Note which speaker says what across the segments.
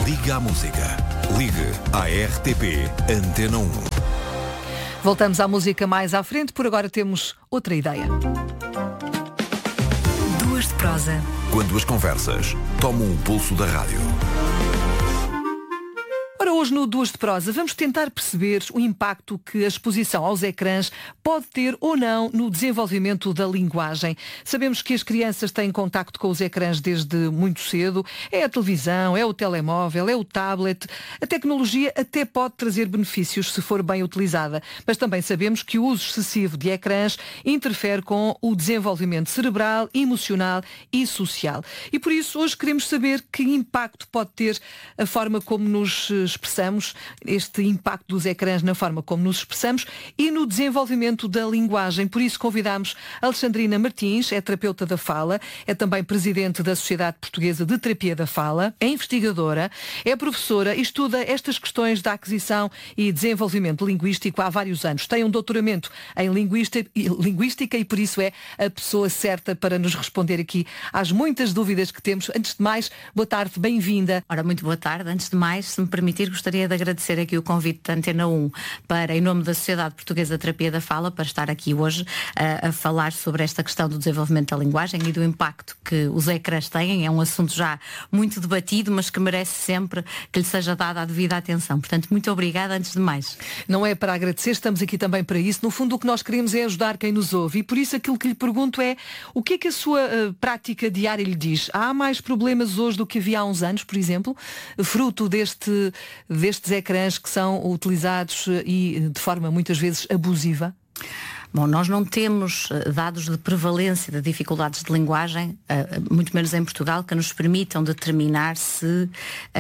Speaker 1: Liga à música. Ligue à RTP Antena 1.
Speaker 2: Voltamos à música mais à frente, por agora temos outra ideia.
Speaker 3: Duas de prosa.
Speaker 1: Quando as conversas tomam o pulso da rádio.
Speaker 2: Ora, hoje no Duas de Prosa vamos tentar perceber o impacto que a exposição aos ecrãs pode ter ou não no desenvolvimento da linguagem. Sabemos que as crianças têm contacto com os ecrãs desde muito cedo. É a televisão, é o telemóvel, é o tablet. A tecnologia até pode trazer benefícios se for bem utilizada. Mas também sabemos que o uso excessivo de ecrãs interfere com o desenvolvimento cerebral, emocional e social. E por isso hoje queremos saber que impacto pode ter a forma como nos expressamos, este impacto dos ecrãs na forma como nos expressamos e no desenvolvimento da linguagem. Por isso convidamos Alexandrina Martins, é terapeuta da fala, é também presidente da Sociedade Portuguesa de Terapia da Fala, é investigadora, é professora e estuda estas questões da aquisição e desenvolvimento linguístico há vários anos. Tem um doutoramento em linguística e por isso é a pessoa certa para nos responder aqui às muitas dúvidas que temos. Antes de mais, boa tarde, bem-vinda.
Speaker 4: Ora, muito boa tarde. Antes de mais, se me permitir, gostaria de agradecer aqui o convite da Antena 1 para, em nome da Sociedade Portuguesa de Terapia da Fala, para estar aqui hoje a falar sobre esta questão do desenvolvimento da linguagem e do impacto que os ecrãs têm. É um assunto já muito debatido, mas que merece sempre que lhe seja dada a devida atenção. Portanto, muito obrigada antes de mais.
Speaker 2: Não é para agradecer, estamos aqui também para isso. No fundo, o que nós queremos é ajudar quem nos ouve e por isso aquilo que lhe pergunto é o que é que a sua prática diária lhe diz? Há mais problemas hoje do que havia há uns anos, por exemplo, fruto destes ecrãs que são utilizados e de forma muitas vezes abusiva?
Speaker 4: Bom, nós não temos dados de prevalência de dificuldades de linguagem, muito menos em Portugal, que nos permitam determinar se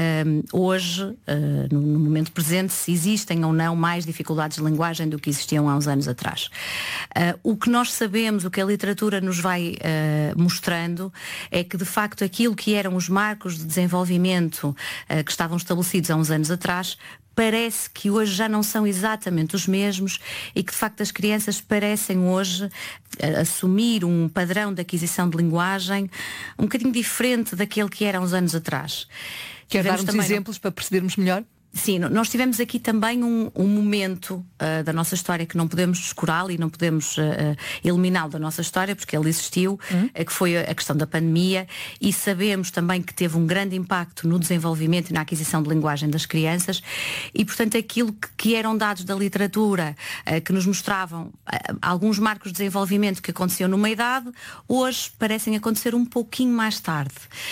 Speaker 4: hoje, no momento presente, se existem ou não mais dificuldades de linguagem do que existiam há uns anos atrás. O que nós sabemos, o que a literatura nos vai mostrando, é que de facto aquilo que eram os marcos de desenvolvimento que estavam estabelecidos há uns anos atrás, parece que hoje já não são exatamente os mesmos e que de facto as crianças parecem hoje assumir um padrão de aquisição de linguagem um bocadinho diferente daquele que era há uns anos atrás.
Speaker 2: Quer dar-nos exemplos para percebermos melhor?
Speaker 4: Sim, nós tivemos aqui também um momento da nossa história que não podemos descurá-lo e não podemos eliminá-lo da nossa história, porque ele existiu, que foi a questão da pandemia, e sabemos também que teve um grande impacto no desenvolvimento e na aquisição de linguagem das crianças, e portanto aquilo que eram dados da literatura que nos mostravam alguns marcos de desenvolvimento que aconteciam numa idade, hoje parecem acontecer um pouquinho mais tarde.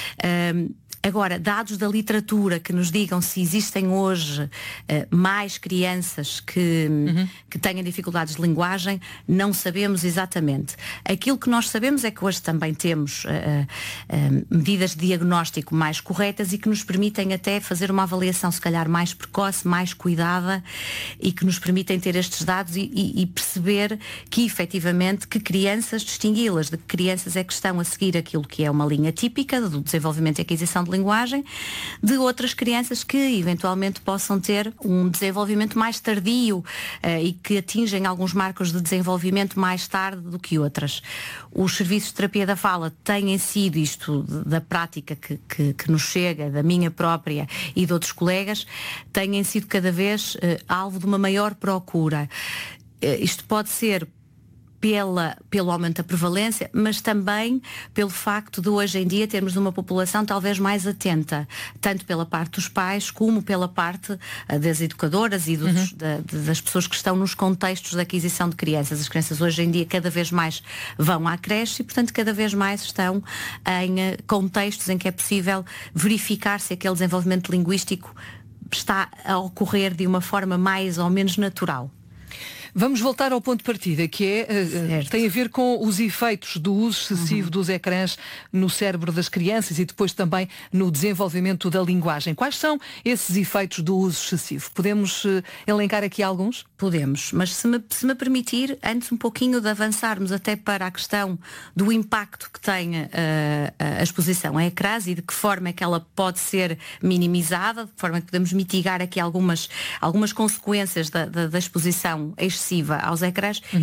Speaker 4: Agora, dados da literatura que nos digam se existem hoje mais crianças que tenham dificuldades de linguagem, não sabemos exatamente. Aquilo que nós sabemos é que hoje também temos medidas de diagnóstico mais corretas e que nos permitem até fazer uma avaliação se calhar mais precoce, mais cuidada e que nos permitem ter estes dados e perceber que efetivamente que crianças, distingui-las de que crianças é que estão a seguir aquilo que é uma linha típica do desenvolvimento e aquisição de linguagem, de outras crianças que eventualmente possam ter um desenvolvimento mais tardio e que atingem alguns marcos de desenvolvimento mais tarde do que outras. Os serviços de terapia da fala têm sido, isto da prática que nos chega, da minha própria e de outros colegas, têm sido cada vez alvo de uma maior procura. Isto pode ser pelo aumento da prevalência, mas também pelo facto de hoje em dia termos uma população talvez mais atenta, tanto pela parte dos pais como pela parte das educadoras e das pessoas que estão nos contextos de aquisição de crianças. As crianças hoje em dia cada vez mais vão à creche e, portanto, cada vez mais estão em contextos em que é possível verificar se aquele desenvolvimento linguístico está a ocorrer de uma forma mais ou menos natural.
Speaker 2: Vamos voltar ao ponto de partida, que tem a ver com os efeitos do uso excessivo dos ecrãs no cérebro das crianças e depois também no desenvolvimento da linguagem. Quais são esses efeitos do uso excessivo? Podemos elencar aqui alguns?
Speaker 4: Podemos, mas se me permitir, antes um pouquinho de avançarmos até para a questão do impacto que tem a exposição a ecrãs e de que forma é que ela pode ser minimizada, de que forma é que podemos mitigar aqui algumas consequências da exposição excessiva aos ecrãs,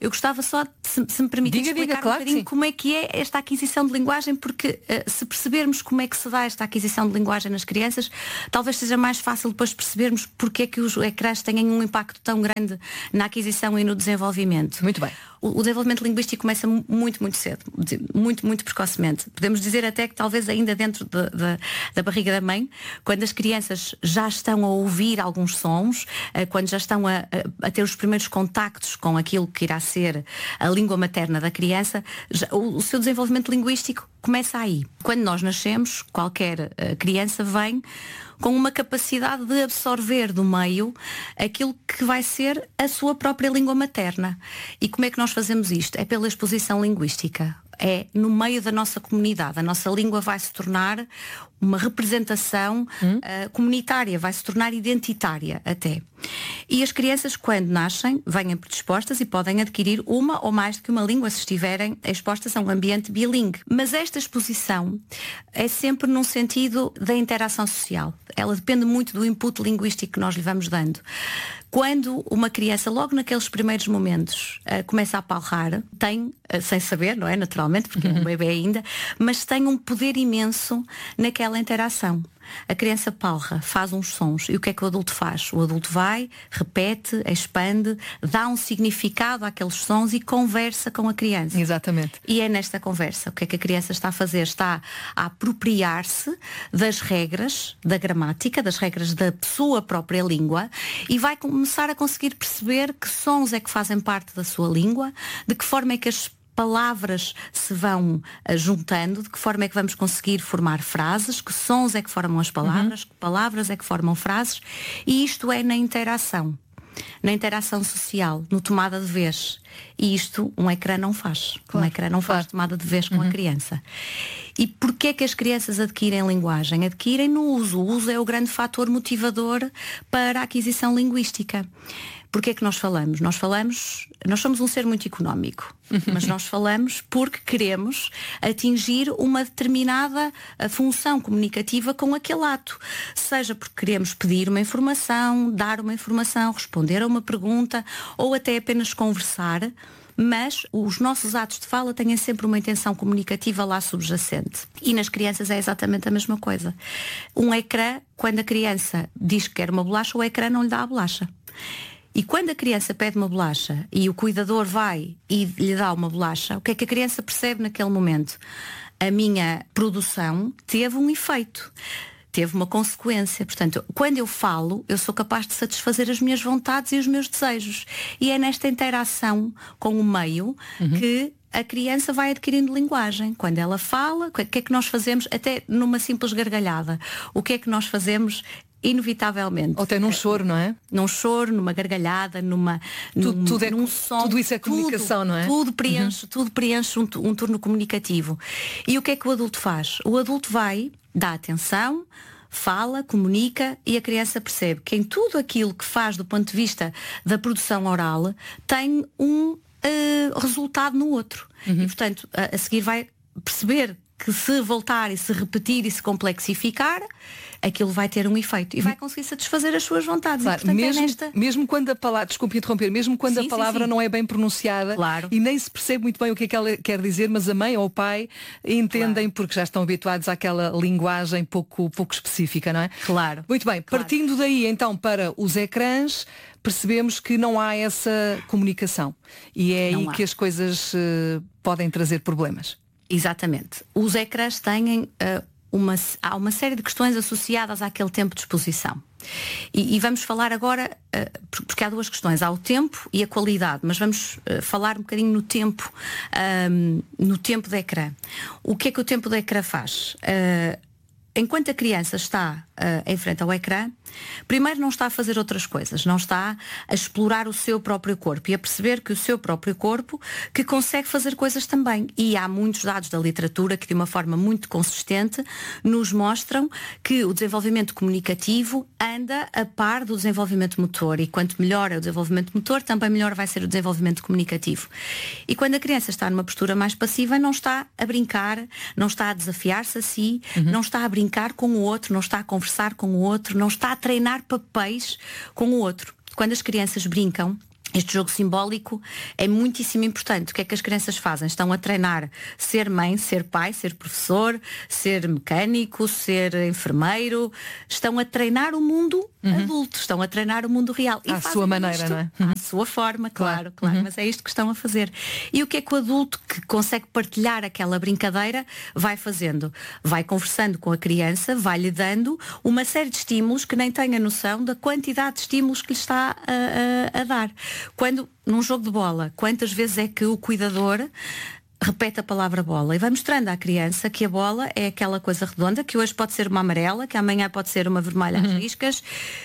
Speaker 4: Eu gostava só, se me permitir, explicar
Speaker 2: claro,
Speaker 4: um bocadinho
Speaker 2: sim.
Speaker 4: como é que é esta aquisição de linguagem, porque se percebermos como é que se dá esta aquisição de linguagem nas crianças, talvez seja mais fácil depois percebermos porque é que os ecrãs têm um impacto tão grande na aquisição e no desenvolvimento.
Speaker 2: Muito bem.
Speaker 4: O desenvolvimento linguístico começa muito, muito cedo, muito precocemente. Podemos dizer até que talvez ainda dentro da barriga da mãe, quando as crianças já estão a ouvir alguns sons, quando já estão a ter os primeiros contactos com aquilo que irá ser a língua materna da criança, o seu desenvolvimento linguístico começa aí. Quando nós nascemos, qualquer criança vem com uma capacidade de absorver do meio aquilo que vai ser a sua própria língua materna. E como é que nós fazemos isto? É pela exposição linguística. É no meio da nossa comunidade. A nossa língua vai se tornar uma representação comunitária, vai se tornar identitária até. E as crianças, quando nascem, vêm predispostas e podem adquirir uma ou mais do que uma língua se estiverem expostas a um ambiente bilingue. Mas esta exposição é sempre num sentido da interação social. Ela depende muito do input linguístico que nós lhe vamos dando. Quando uma criança, logo naqueles primeiros momentos, começa a palrar, tem, sem saber, não é? Naturalmente, porque é um bebê ainda, mas tem um poder imenso naquela interação. A criança palra, faz uns sons. E o que é que o adulto faz? O adulto vai, repete, expande, dá um significado àqueles sons e conversa com a criança.
Speaker 2: Exatamente.
Speaker 4: E é nesta conversa. O que é que a criança está a fazer? Está a apropriar-se das regras da gramática, das regras da sua própria língua, e vai começar a conseguir perceber que sons é que fazem parte da sua língua, de que forma é que as palavras se vão juntando, de que forma é que vamos conseguir formar frases, que sons é que formam as palavras, que palavras é que formam frases, e isto é na interação social, no tomada de vez. E isto um ecrã não faz.
Speaker 2: Claro,
Speaker 4: um ecrã não faz tomada de vez com a criança. E porquê é que as crianças adquirem linguagem? Adquirem no uso. O uso é o grande fator motivador para a aquisição linguística. Porquê é que nós falamos? Nós somos um ser muito económico, mas nós falamos porque queremos atingir uma determinada função comunicativa com aquele ato. Seja porque queremos pedir uma informação, dar uma informação, responder a uma pergunta ou até apenas conversar, mas os nossos atos de fala têm sempre uma intenção comunicativa lá subjacente. E nas crianças é exatamente a mesma coisa. Um ecrã, quando a criança diz que quer uma bolacha, o ecrã não lhe dá a bolacha. E quando a criança pede uma bolacha e o cuidador vai e lhe dá uma bolacha, o que é que a criança percebe naquele momento? A minha produção teve um efeito, teve uma consequência. Portanto, quando eu falo, eu sou capaz de satisfazer as minhas vontades e os meus desejos. E é nesta interação com o meio que a criança vai adquirindo linguagem. Quando ela fala, o que é que nós fazemos? Até numa simples gargalhada. O que é que nós fazemos? Inevitavelmente.
Speaker 2: Ou até num choro, não é?
Speaker 4: Num choro, numa gargalhada, num som.
Speaker 2: Tudo isso é comunicação, não é?
Speaker 4: Tudo preenche um turno comunicativo. E o que é que o adulto faz? O adulto vai, dá atenção, fala, comunica e a criança percebe que em tudo aquilo que faz do ponto de vista da produção oral tem um resultado no outro. E portanto, a seguir vai perceber que se voltar e se repetir e se complexificar, aquilo vai ter um efeito e vai conseguir satisfazer as suas vontades.
Speaker 2: Claro,
Speaker 4: e, portanto,
Speaker 2: mesmo quando a palavra, desculpe interromper, mesmo quando a palavra não é bem pronunciada,
Speaker 4: claro,
Speaker 2: e nem se percebe muito bem o que é que ela quer dizer, mas a mãe ou o pai entendem, porque já estão habituados àquela linguagem pouco específica, não é?
Speaker 4: Claro.
Speaker 2: Muito bem, partindo daí então para os ecrãs, percebemos que não há essa comunicação e é aí que as coisas podem trazer problemas.
Speaker 4: Exatamente. Os ecrãs têm há uma série de questões associadas àquele tempo de exposição. E vamos falar agora, porque há duas questões, há o tempo e a qualidade, mas vamos falar um bocadinho no tempo de ecrã. O que é que o tempo de ecrã faz? Enquanto a criança está em frente ao ecrã, primeiro não está a fazer outras coisas, não está a explorar o seu próprio corpo e a perceber que o seu próprio corpo que consegue fazer coisas também. E há muitos dados da literatura que de uma forma muito consistente nos mostram que o desenvolvimento comunicativo anda a par do desenvolvimento motor e quanto melhor é o desenvolvimento motor, também melhor vai ser o desenvolvimento comunicativo. E quando a criança está numa postura mais passiva, não está a brincar, não está a desafiar-se a si, não está a brincar com o outro, não está a conversar com o outro, não está a treinar papéis com o outro. Quando as crianças brincam, Este jogo simbólico é muitíssimo importante. O que é que as crianças fazem? Estão a treinar ser mãe, ser pai, ser professor, ser mecânico, ser enfermeiro. Estão a treinar o mundo adulto, estão a treinar o mundo real.
Speaker 2: À sua maneira, não é?
Speaker 4: À sua forma, claro. Mas é isto que estão a fazer. E o que é que o adulto que consegue partilhar aquela brincadeira vai fazendo? Vai conversando com a criança, vai-lhe dando uma série de estímulos que nem tem a noção da quantidade de estímulos que lhe está a dar. Quando, num jogo de bola, quantas vezes é que o cuidador repete a palavra bola e vai mostrando à criança que a bola é aquela coisa redonda, que hoje pode ser uma amarela, que amanhã pode ser uma vermelha às riscas,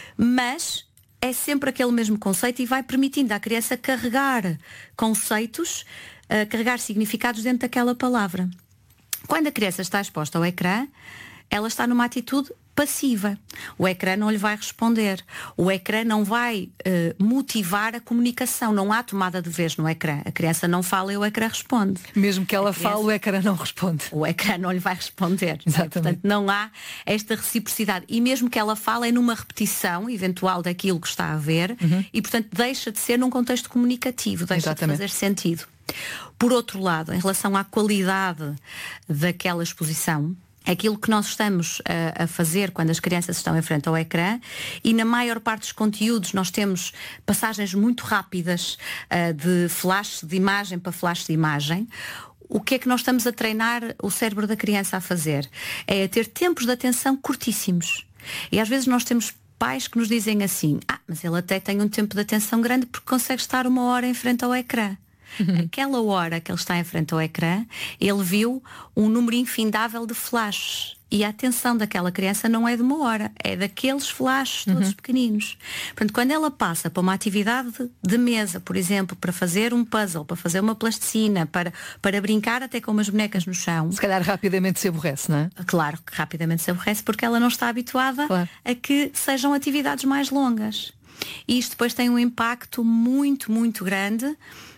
Speaker 4: mas é sempre aquele mesmo conceito e vai permitindo à criança carregar conceitos, carregar significados dentro daquela palavra. Quando a criança está exposta ao ecrã, ela está numa atitude passiva. O ecrã não lhe vai responder. O ecrã não vai motivar a comunicação. Não há tomada de vez no ecrã. A criança não fala e o ecrã responde.
Speaker 2: Mesmo que ela fale, o ecrã não responde.
Speaker 4: O ecrã não lhe vai responder.
Speaker 2: Exatamente.
Speaker 4: Portanto, não há esta reciprocidade. E mesmo que ela fale, é numa repetição eventual daquilo que está a ver e, portanto, deixa de ser num contexto comunicativo. Deixa de fazer sentido. Por outro lado, em relação à qualidade daquela exposição, aquilo que nós estamos a fazer quando as crianças estão em frente ao ecrã, e na maior parte dos conteúdos nós temos passagens muito rápidas de flash de imagem para flash de imagem. O que é que nós estamos a treinar o cérebro da criança a fazer? É a ter tempos de atenção curtíssimos. E às vezes nós temos pais que nos dizem assim: mas ele até tem um tempo de atenção grande porque consegue estar 1 hora em frente ao ecrã. Aquela hora que ele está em frente ao ecrã, ele viu um número infindável de flashes. E a atenção daquela criança não é de 1 hora, é daqueles flashes todos pequeninos. Portanto, quando ela passa para uma atividade de mesa, por exemplo, para fazer um puzzle, para fazer uma plasticina, para brincar até com umas bonecas no chão,
Speaker 2: se calhar rapidamente se aborrece, não é?
Speaker 4: Claro que rapidamente se aborrece, porque ela não está habituada a que sejam atividades mais longas. E isto depois tem um impacto muito, muito grande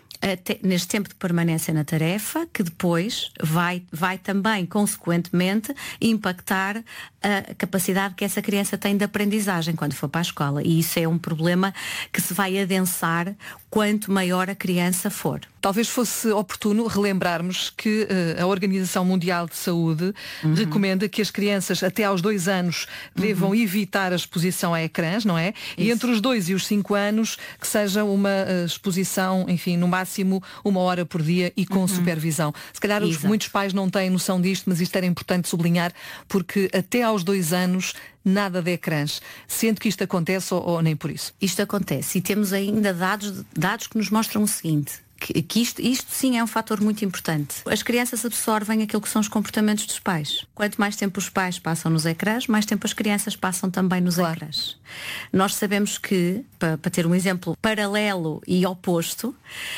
Speaker 4: neste tempo de permanência na tarefa, que depois vai também, consequentemente, impactar a capacidade que essa criança tem de aprendizagem quando for para a escola. E isso é um problema que se vai adensar quanto maior a criança for.
Speaker 2: Talvez fosse oportuno relembrarmos que a Organização Mundial de Saúde recomenda que as crianças até aos 2 anos devam evitar a exposição a ecrãs, não é? Isso. E entre os 2 e os 5 anos que seja uma exposição, enfim, no máximo 1 hora por dia e com supervisão. Se calhar muitos pais não têm noção disto, mas isto era importante sublinhar, porque até aos 2 anos nada de ecrãs. Sendo que isto acontece ou nem por isso?
Speaker 4: Isto acontece e temos ainda dados que nos mostram o seguinte, que isto sim é um fator muito importante. As crianças absorvem aquilo que são os comportamentos dos pais. Quanto mais tempo os pais passam nos ecrãs, mais tempo as crianças passam também nos ecrãs. Nós sabemos que, para ter um exemplo paralelo e oposto,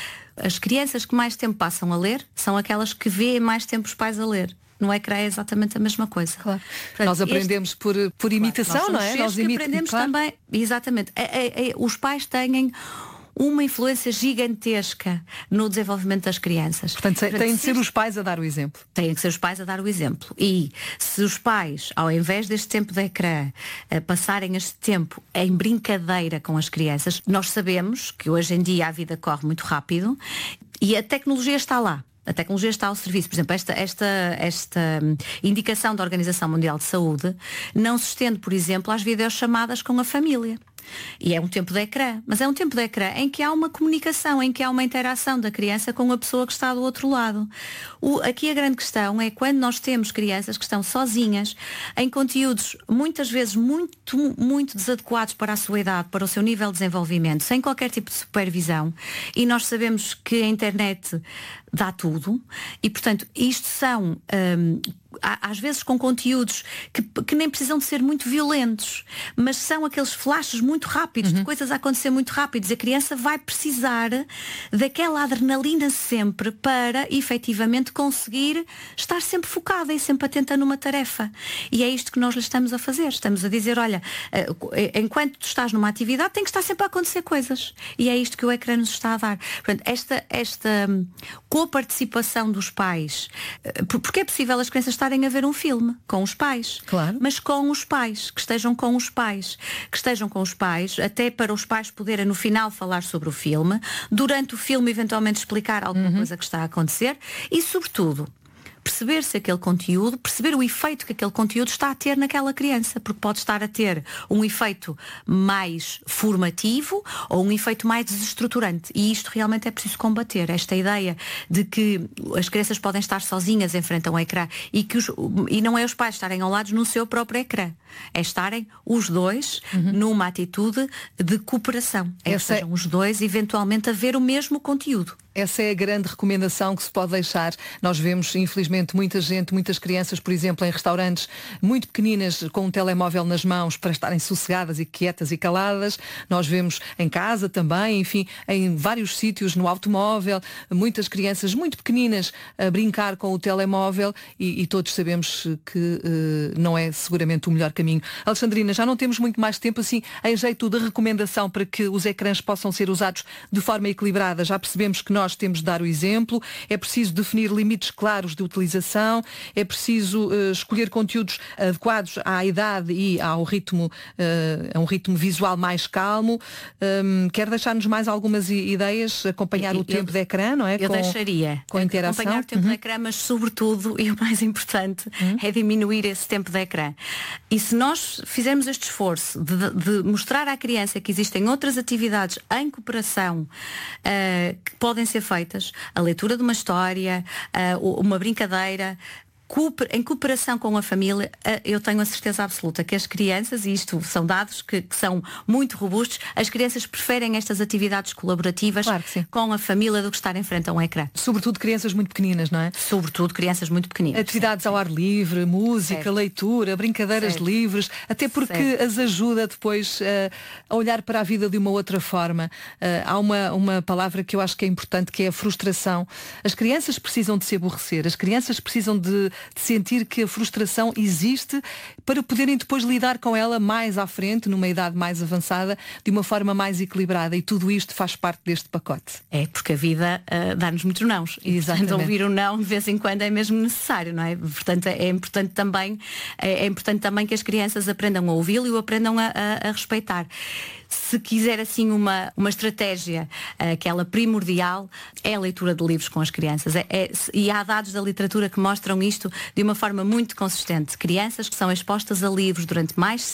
Speaker 4: as crianças que mais tempo passam a ler são aquelas que vêem mais tempo os pais a ler. No ecrã é exatamente a mesma coisa.
Speaker 2: Claro. Portanto, nós aprendemos por imitação, não é?
Speaker 4: Nós aprendemos também, exatamente. Os pais têm uma influência gigantesca no desenvolvimento das crianças.
Speaker 2: Portanto, têm de ser os pais a dar o exemplo.
Speaker 4: Têm que ser os pais a dar o exemplo. E se os pais, ao invés deste tempo de ecrã, passarem este tempo em brincadeira com as crianças, nós sabemos que hoje em dia a vida corre muito rápido e a tecnologia está lá. A tecnologia está ao serviço. Por exemplo, esta indicação da Organização Mundial de Saúde não se estende, por exemplo, às videochamadas com a família. E é um tempo de ecrã, mas é um tempo de ecrã em que há uma comunicação, em que há uma interação da criança com a pessoa que está do outro lado. Aqui a grande questão é quando nós temos crianças que estão sozinhas em conteúdos muitas vezes muito, muito desadequados para a sua idade, para o seu nível de desenvolvimento, sem qualquer tipo de supervisão, e nós sabemos que a internet dá tudo, e portanto isto são às vezes com conteúdos que nem precisam de ser muito violentos, mas são aqueles flashes muito rápidos, de coisas a acontecer muito rápidos. A criança vai precisar daquela adrenalina sempre para efetivamente conseguir estar sempre focada e sempre atenta numa tarefa. E é isto que nós lhe estamos a fazer. Estamos a dizer, olha, enquanto tu estás numa atividade tem que estar sempre a acontecer coisas. E é isto que o ecrã nos está a dar. Portanto, esta coparticipação dos pais, porque é possível as crianças estarem a ver um filme com os pais.
Speaker 2: Claro.
Speaker 4: Mas com os pais, que estejam com os pais. Que estejam com os pais, até para os pais poderem no final falar sobre o filme, durante o filme eventualmente explicar alguma coisa que está a acontecer e, sobretudo, perceber se aquele conteúdo, perceber o efeito que aquele conteúdo está a ter naquela criança, porque pode estar a ter um efeito mais formativo ou um efeito mais desestruturante. E isto realmente é preciso combater. Esta ideia de que as crianças podem estar sozinhas em frente a um ecrã e não é os pais estarem ao lado no seu próprio ecrã. É estarem os dois numa atitude de cooperação. É que sejam os dois eventualmente a ver o mesmo conteúdo.
Speaker 2: Essa é a grande recomendação que se pode deixar. Nós vemos, infelizmente, muita gente, muitas crianças, por exemplo, em restaurantes muito pequeninas, com um telemóvel nas mãos para estarem sossegadas e quietas e caladas. Nós vemos em casa também, enfim, em vários sítios, no automóvel, muitas crianças muito pequeninas a brincar com o telemóvel e todos sabemos que não é seguramente o melhor caminho. Alexandrina, já não temos muito mais tempo, assim, em jeito de recomendação para que os ecrãs possam ser usados de forma equilibrada. Já percebemos que nós temos de dar o exemplo, é preciso definir limites claros de utilização, é preciso escolher conteúdos adequados à idade e ao ritmo, a um ritmo visual mais calmo. Quer deixar-nos mais algumas ideias? Acompanhar o tempo de ecrã, não é?
Speaker 4: Eu deixaria
Speaker 2: com a interação.
Speaker 4: Acompanhar o tempo de ecrã, mas sobretudo, e o mais importante, é diminuir esse tempo de ecrã. E se nós fizermos este esforço de mostrar à criança que existem outras atividades em cooperação que podem ser feitas, a leitura de uma história, uma brincadeira, em cooperação com a família, eu tenho a certeza absoluta que as crianças, e isto são dados que são muito robustos, as crianças preferem estas atividades colaborativas com a família do que estar em frente a um ecrã.
Speaker 2: Sobretudo crianças muito pequeninas, não é?
Speaker 4: Sobretudo crianças muito pequeninas.
Speaker 2: Atividades ao ar livre, música, leitura, brincadeiras livres, até porque as ajuda depois a olhar para a vida de uma outra forma. Há uma palavra que eu acho que é importante, que é a frustração. As crianças precisam de se aborrecer, as crianças precisam de sentir que a frustração existe para poderem depois lidar com ela mais à frente, numa idade mais avançada, de uma forma mais equilibrada, e tudo isto faz parte deste pacote.
Speaker 4: É, porque a vida dá-nos muitos nãos. E portanto, ouvir o não de vez em quando é mesmo necessário, não é? Portanto, é importante também que as crianças aprendam a ouvi-lo e o aprendam a respeitar. Se quiser assim uma estratégia, aquela primordial, é a leitura de livros com as crianças. E há dados da literatura que mostram isto de uma forma muito consistente. Crianças que são expostas a livros desde mais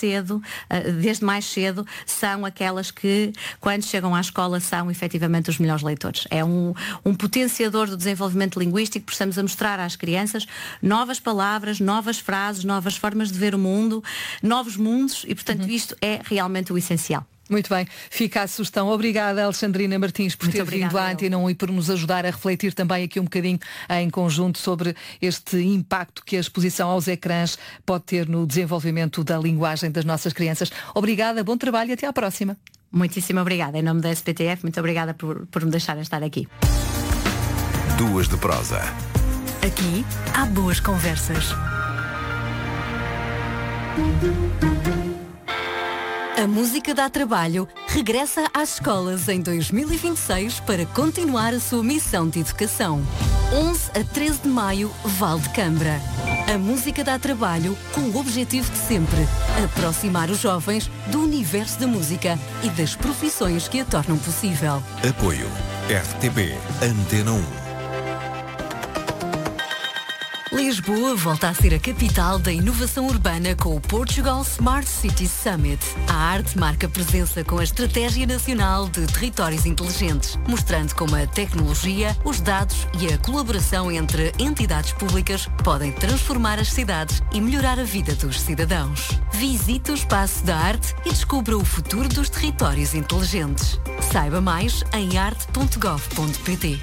Speaker 4: cedo, são aquelas que, quando chegam à escola, são efetivamente os melhores leitores. É um potenciador do desenvolvimento linguístico, porque estamos a mostrar às crianças novas palavras, novas frases, novas formas de ver o mundo, novos mundos, e portanto isto é realmente o essencial.
Speaker 2: Muito bem, fica a sugestão. Obrigada, Alexandrina Martins, por ter vindo à Antena 1 e por nos ajudar a refletir também aqui um bocadinho em conjunto sobre este impacto que a exposição aos ecrãs pode ter no desenvolvimento da linguagem das nossas crianças. Obrigada, bom trabalho e até à próxima.
Speaker 4: Muitíssimo obrigada. Em nome da SPTF, muito obrigada por me deixarem estar aqui.
Speaker 1: Duas de prosa.
Speaker 3: Aqui há boas conversas. A Música Dá Trabalho regressa às escolas em 2026 para continuar a sua missão de educação. 11 a 13 de maio, Val de Cambra. A Música Dá Trabalho com o objetivo de sempre aproximar os jovens do universo da música e das profissões que a tornam possível.
Speaker 1: Apoio RTP Antena 1.
Speaker 3: Lisboa volta a ser a capital da inovação urbana com o Portugal Smart Cities Summit. A arte marca presença com a Estratégia Nacional de Territórios Inteligentes, mostrando como a tecnologia, os dados e a colaboração entre entidades públicas podem transformar as cidades e melhorar a vida dos cidadãos. Visite o Espaço da Arte e descubra o futuro dos territórios inteligentes. Saiba mais em arte.gov.pt.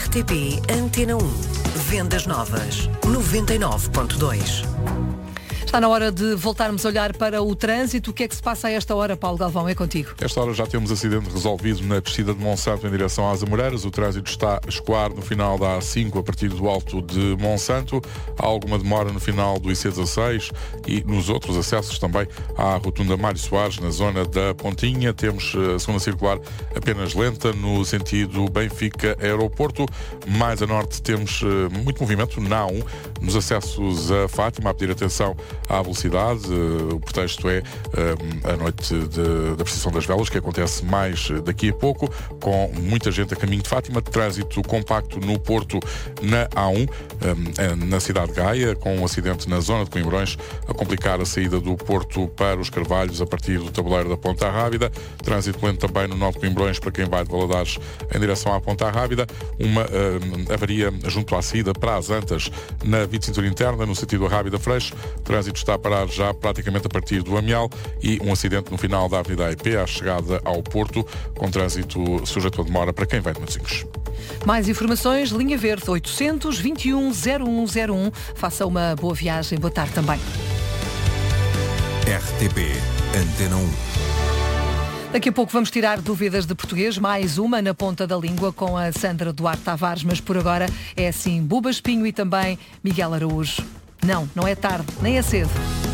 Speaker 3: RTP Antena 1. Vendas novas 99.2.
Speaker 2: Está na hora de voltarmos a olhar para o trânsito. O que é que se passa a esta hora, Paulo Galvão? É contigo.
Speaker 5: Esta hora já temos acidente resolvido na descida de Monsanto em direção às Amoreiras. O trânsito está a escoar no final da A5 a partir do alto de Monsanto. Há alguma demora no final do IC16 e nos outros acessos também à rotunda Mário Soares, na zona da Pontinha. Temos a segunda circular apenas lenta no sentido Benfica-Aeroporto. Mais a norte temos muito movimento na A1 nos acessos a Fátima, a pedir atenção à velocidade. O pretexto é a noite da procissão das velas, que acontece mais daqui a pouco, com muita gente a caminho de Fátima. Trânsito compacto no Porto, na A1, na cidade de Gaia, com um acidente na zona de Coimbrões, a complicar a saída do Porto para os Carvalhos a partir do tabuleiro da Ponta Rábida. Trânsito lento também no nó de Coimbrões para quem vai de Valadares em direção à Ponta Rábida. Uma avaria junto à saída para as Antas, na via de cintura interna, no sentido Rábida-Freixo. O trânsito está a parar já praticamente a partir do Amial, e um acidente no final da Avenida AEP, à chegada ao Porto, com trânsito sujeito a demora para quem vai de Matosinhos.
Speaker 2: Mais informações, linha verde 800-21-0101. Faça uma boa viagem. Boa tarde também.
Speaker 1: RTP Antena 1.
Speaker 2: Daqui a pouco vamos tirar dúvidas de português, mais uma na ponta da língua com a Sandra Duarte Tavares, mas por agora é assim, Buba Espinho e também Miguel Araújo. Não é tarde, nem é cedo.